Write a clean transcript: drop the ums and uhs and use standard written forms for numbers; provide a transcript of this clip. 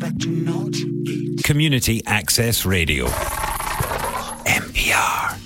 but do not eat. Community Access Radio. NPR.